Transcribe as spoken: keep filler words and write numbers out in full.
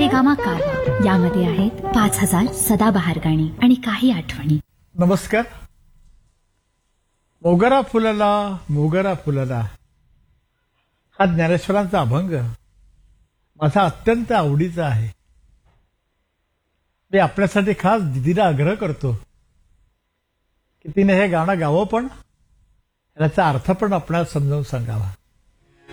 सारेगामा कारवा यामध्ये आहेत पाच हजार सदाबहार गाणी आणि काही आठवणी. नमस्कार. मोगरा फुलला मोगरा फुलला हा ज्ञानेश्वरांचा अभंग माझा अत्यंत आवडीचा आहे. मी आपल्यासाठी खास दिदीला आग्रह करतो की तिने हे गाणं गावं, पण याचा अर्थ पण आपल्याला समजावून सांगावा.